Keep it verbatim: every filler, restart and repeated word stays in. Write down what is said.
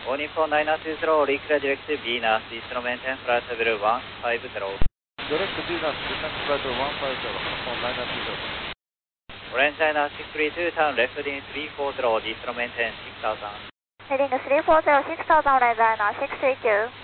All Nippon nine two zero, reclear direct to Venus, Eastern maintain flight level one five zero. Direct to Venus, descent flight one five zero, Nippon nine two zero. Orange China six three two, turn left heading three four zero, Eastern maintain six thousand. Heading three four zero, six thousand, Orange China six three two.